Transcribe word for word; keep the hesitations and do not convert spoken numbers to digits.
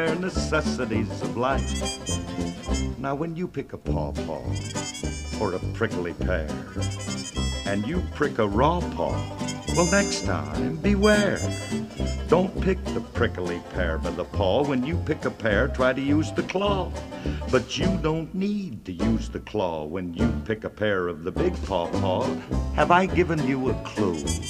bare necessities of life. Now when you pick a pawpaw or a prickly pear, and you prick a raw paw, well, next time, beware. Don't pick the prickly pear by the paw. When you pick a pear, try to use the claw. But you don't need to use the claw when you pick a pear of the big pawpaw. Have I given you a clue?